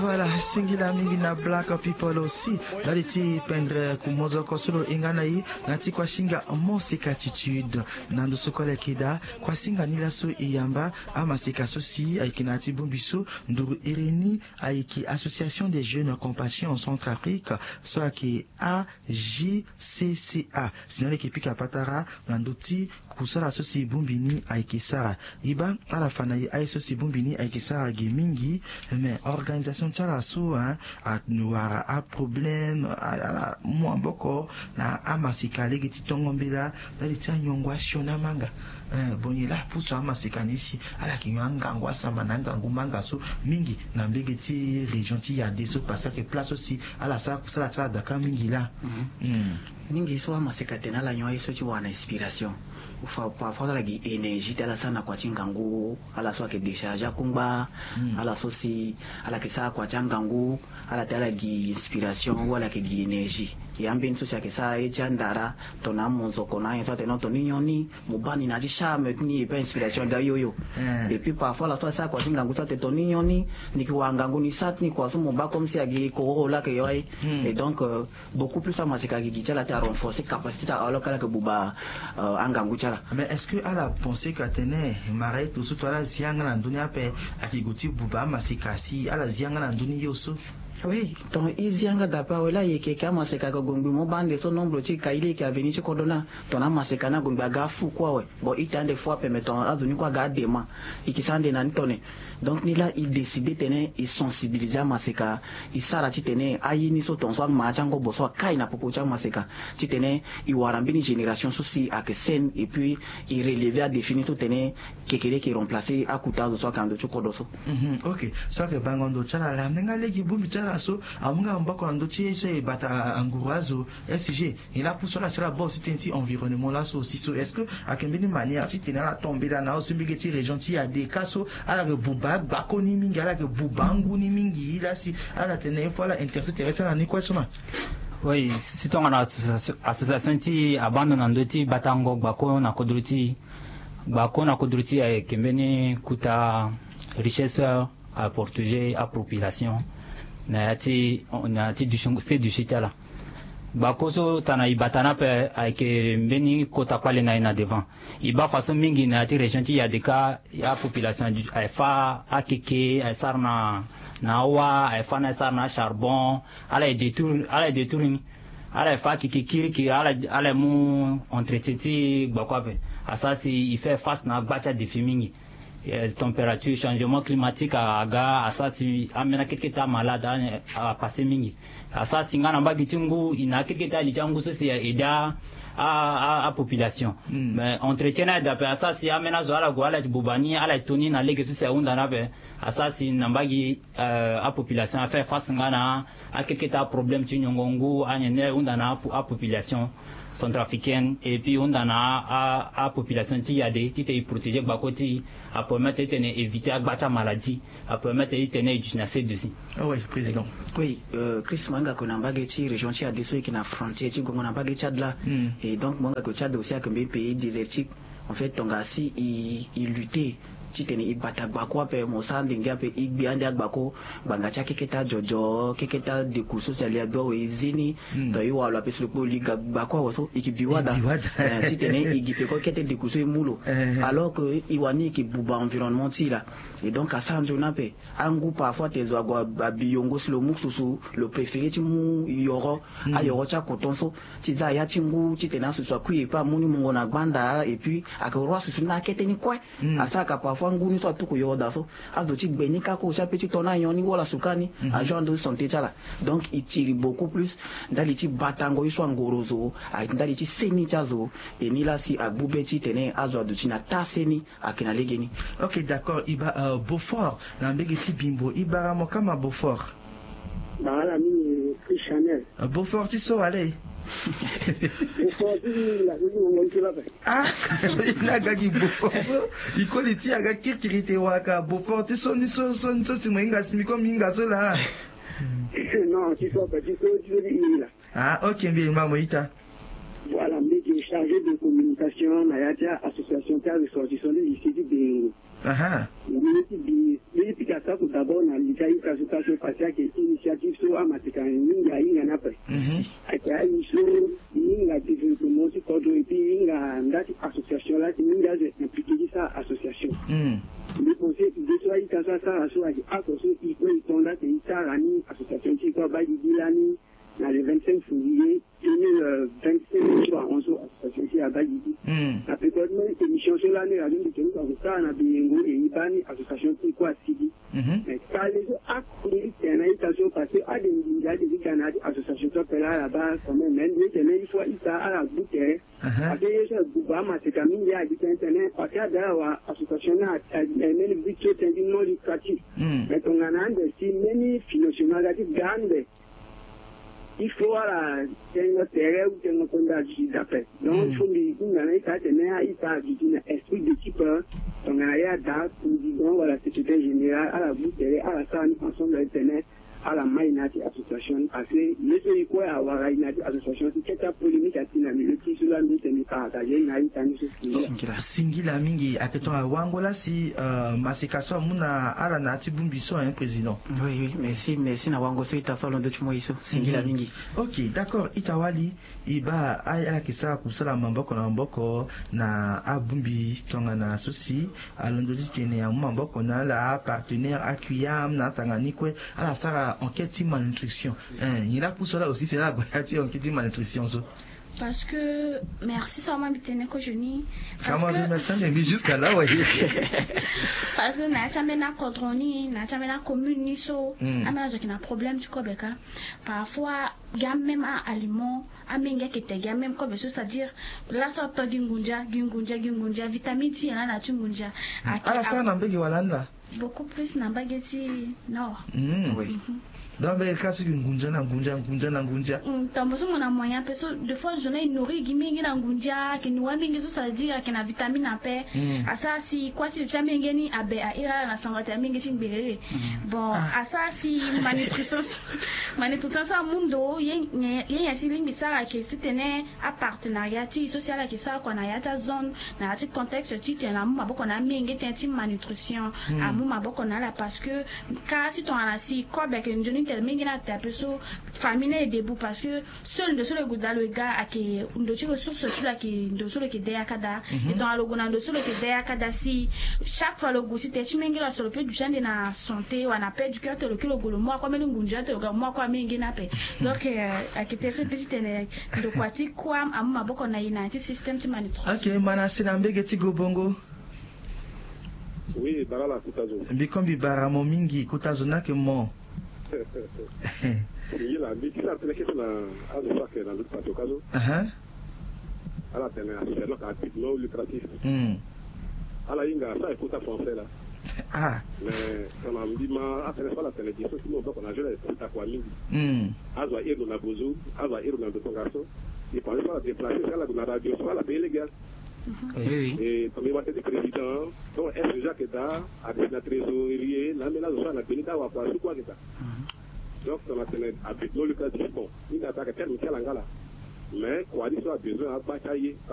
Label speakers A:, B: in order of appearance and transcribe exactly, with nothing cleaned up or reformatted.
A: Voilà, singila mingi na black people aussi. Daliti pendre kumozo kosolo inganai nati kwa singa mosika attitude nando sokole kida kwa singa nilaso iyamba amasika sosi aikinati bumbiso nduru ireni aiki association des jeunes compassion en Centrafrique soit qui A J C C A sinale kipika patara nandoti kusala sosi bumbini aiki sara iba ala fanayi ai sosi bumbini aiki sara gimingi mais organisation tchala so hein a nuara a problème ala mwamboko na amasika legiti tongombela dalitia nyongwa shona manga eh bonyela puso amasika nisi ala kinyanga ngwa sama nanga ngumanga so mingi na mbegeti region ti ya deso parce que place aussi ala sa kusala tchala daka mingi la
B: mm mingi so amasika tena la nyoa so ti wana inspiration ufa parfois la gi énergie tala sana kwa chingangu ala so ke décharger kumba mm. ala so si ala ke sa kwa changangu ala tala gi inspiration wala ke gi énergie yambi nso cha ke sa e chandara tona monzo kona so tena to nioni mubani na ji charme ni e pa inspiration ga yoyo mm. et puis parfois la so sa kwa chingangu so te to nioni ni kwa ngangu ni sat ni kwa so muba comme si agi ko la ke yoy mm. et donc euh, beaucoup plus ça masika gi chala ta renforcer capacité alors kala ke buba euh, angangu chala.
A: Mais est-ce que à la pensée que tenait marais tout surtout à la zianga na dunia pe akigoti buba masikasi à la zianga na dunia yoso.
B: Oui, ton izianga dapa wala yeke kama seka ko gombi mo bande so nombre ti kaile ki aveni ti kodona ton amaseka na gombi aga fu kwa we bon itande fois permettant azuni kwa ga dema ikisande na ntone donc ni là il décide tene il sensibiliser maseka il sara ti tene ayini so ton so ma chango boso kai na popo cha maseka ti tene i warambini génération souci à que scène et puis il relever à définir tout tene kekele qui remplacer à kutazo so kando ti kodoso.
A: Mhm, OK, so que bangondo chala la menga legi bumbi so amunga mbako ndotie so e bata angurazo S G il a pour cela sera bon c'était environnement là so aussi so est-ce que à quelle manière si tena la tomber là na so mbigeti région ti a des kaso ala ke buba bako ni mingi ala ke bubangu ni mingi là si ala tena fois la interciter ça na ni quoi soma.
C: Oui, si ton association ti abandon ndoti batango bako na kodruti bako na kodruti e kembeni kuta richesse à protéger à population na yati na ti du c'est du chitala bakoso tana ibatana pe avec mbeni kota pale na ina devant iba façon mingi na ti région ti ya de ka ya population ay fa akeke ay sarna na wa ay fa na sarna charbon ala détour ala détour ala fa kiki ki ala ala mu entretien ti bakwa pe asasi il fait face na bacha de mingi température changement climatique aga asasi amena keketa malade a passer mingi asasi ngana bagitungu ina keketa lichangu so c'est aider à à population mm. mais entretien d'après asasi amena zo ala go ala bubani ala toni na lege so c'est unda na be asasi nambagi euh, à population a faire face ngana a keketa problème ti nyongongu anyene unda na a population centrafricaine et puis on en a à à population qui a des qui te protéger bakoti à permettre de éviter à battre maladie à permettre de tenir du nasser dessus.
A: Ah oui, président.
B: Oui, euh, Chris Manga konamba geti région qui a des soins qui na frontière qui gonga ba geti là et donc Manga ko Tchad aussi avec un pays désertique en fait Tongasi il il luttait titene ibata gbako pe mosande ngape igbi ande agbako banga cha keketa jojo keketa de ku social ya do ezini to yi wala pe sur poli gbako woso ikibiwada titene igipe ko kete de ku so mulo alors que iwani ki buba environnement ti là et donc à sanjo na pe angu parfois tezo agwa biyongo sur le mususu le préféré ti mu yoro ayoro cha kotonso ti za ya tingu titena so so ku pa muni mungo na gbanda et puis akoro so na kete ni kwa asaka parfois nguni so tuko yoda so azo ti gbeni ka ko cha petit tona yoni wala sukani agent de santé chala donc il tire beaucoup plus ndali ti batango iso ngorozo ndali ti seni chazo et ni la si agbube ti tene azo adu ti na taseni akina legeni.
A: OK, d'accord, iba uh, Beaufort na mbegi ti bimbo ibara mo kama Beaufort
D: bala mi Chris Chanel
A: uh, Beaufort ti so ale ah ina gagi Beaufort so ikoliti aga kirikirite waka Beaufort so ni so so so si mwenga si miko minga so la
D: non ti so pa ti so ti ila
A: ah OK bien mamo ita
D: voilà, mais qui est chargé de communication, Nayatia, association qui a ressortissant de l'I de
A: aha
D: l'éducation tout d'abord dans l'Italie, consultation faciale qui est initiative sur Amatika, Ninga, Inga, Napé. Et à une chose, Ninga, développement, c'est quoi, et puis Inga, l'association là, Ninga, impliqué ça, association. Le conseil de soi, il y a ça, ça, ça, à cause il faut y tomber, c'est une association qui va bailler l'année. Dans le vingt-cinq février deux mille vingt-cinq, on se association qui a baillé. La plupart de l'émission sur l'année, la zone de Kénou, comme ça, on a bien et Ibani, association qui quoi, Sidi. Mais ça, les actes, c'est une invitation parce que, à des milliards de Canadiens, association qui est là, là-bas, quand même, même, il faut, il à la bouteille. Parce que, je Boubama, c'est un milliard d'Internet, parce qu'il y a d'ailleurs, association, elle met le but, c'est un non lucratif. Mais on a un des six, même, financièrement, grandes. Il faut la terre ou un condamné d'appel. Donc, il faut lui dire qu'il y a un esprit de type, on a un date, nous disons à la Société Générale, à la bouteille, à la salle, ensemble de l'Internet, à la Maïnati Association, parce que les pays quoi avoir la Maïnati Association, c'est quelque polémique à Tinami, le qui sur la lutte n'est pas partagé, n'a eu tant de
A: Singila mingi aketon a wangola si masikaso muna ala na tibumbiso un président.
B: Oui oui, merci merci na wango so ita solo ndo chimoiso Singila mingi.
A: OK, d'accord, itawali iba ala kisa kusala mamboko na mamboko na abumbi tonga na sosi alondoli tene ya mamboko na la partenaire akuyam na tanganikwe ala sara enquête malnutrition. Hein, il a pour cela aussi c'est là enquête malnutrition so.
E: Parce que merci seulement bitene ko jeni parce
A: que comment médecin n'est jusqu'à là ouais
E: parce que na chamé na contrôle na chamé na commune so amena qui na problème tu kobeka parfois il y a même un aliment amenga qui te il y a même comme ça c'est-à-dire la sorte de gingunja gingunja gingunja vitamine C na na tungunja
A: ala ça na mbegi walanda
E: beaucoup plus na bageti non
A: oui dans le cas c'est une gunja na gunja gunja na gunja
E: tambo so mona moyen peso de fois journée nourri gimingi na gunja ki nuwa mingi so ça dire que na vitamine na pe asa si quoi tu cha mingi ni abe a ira na sangata mingi tin belele bon asa si malnutrition malnutrition sa mundo yen yen ya si lingi sara ke soutenir a partenariat ti social ke sa ko na ya ta zone na ti contexte ti te na maboko na mingi tin ti malnutrition a mu maboko na la parce que car si ton ana si ko be ke njoni mingi na taper so famille est debout parce que seul de sur le goût dans le gars à qui ndo tu ressources sur la qui ndo sur le qui derrière kada et dans le goût ndo sur le qui derrière kada si chaque fois le goût si tu mingi la sur le peu du genre de la santé ou on appelle du cœur le kilo goût moi comme le goût te le moi quoi mingi na pe donc à qui te ce petit de quoi ti quoi à ma boko na united system tu manitro
A: OK mana sinambege ti gobongo
F: oui barala kutazo
A: bikombi baramo mingi kutazo na ke mo
F: il a dit ça c'est que na azo que dans le pato caso
A: aha
F: ala tene association ka petit non lucratif
A: mm
F: ala inga ça écoute à français là
A: ah
F: mais on a dit ma après ça la télévision tout le monde on a joué ça quoi mingi
A: mm
F: azo ir na bozo azo ir na de garçon il parlait pas déplacer ça la radio soit la payer les gars
B: oui
F: et comme il va être président donc est Jacques da à la trésorier là mais là je suis la bénita wa quoi quoi ça donc on a tenu à but non lucratif bon il n'a pas qu'à terme quel angala mais quoi dit soit besoin à batailler